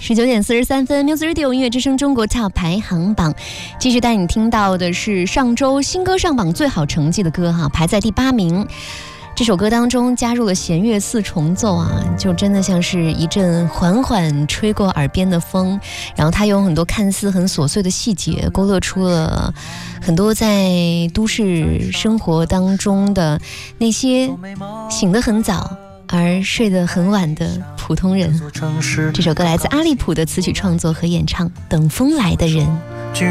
19:43 Music Radio 音乐之声中国 Top 排行榜，继续带你听到的是上周新歌上榜最好成绩的歌哈，排在第8名。这首歌当中加入了弦乐4重奏啊，就真的像是一阵缓缓吹过耳边的风，然后它有很多看似很琐碎的细节，勾勒出了很多在都市生活当中的那些醒得很早而睡得很晚的普通人。这首歌来自阿利普的词曲创作和演唱，等风来的人。